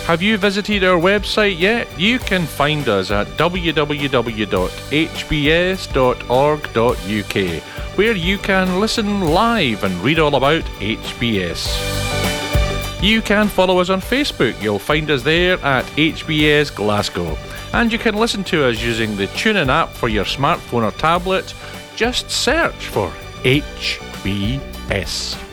Have you visited our website yet? You can find us at www.hbs.org.uk, where you can listen live and read all about HBS. You can follow us on Facebook. You'll find us there at HBS Glasgow. And you can listen to us using the TuneIn app for your smartphone or tablet. Just search for HBS.